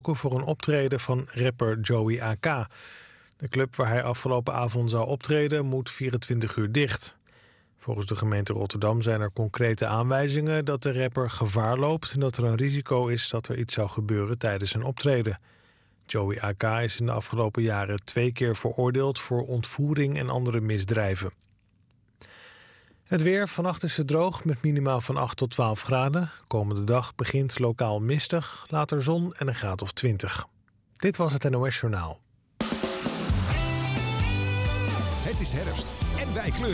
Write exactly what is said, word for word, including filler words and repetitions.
voor een optreden van rapper Joey A K. De club waar hij afgelopen avond zou optreden moet vierentwintig uur dicht. Volgens de gemeente Rotterdam zijn er concrete aanwijzingen dat de rapper gevaar loopt en dat er een risico is dat er iets zou gebeuren tijdens een optreden. Joey A K is in de afgelopen jaren twee keer veroordeeld voor ontvoering en andere misdrijven. Het weer, vannacht is het droog met minimaal van acht tot twaalf graden. Komende dag begint lokaal mistig, later zon en een graad of twintig. Dit was het N O S Journaal. Het is herfst en wij kleuren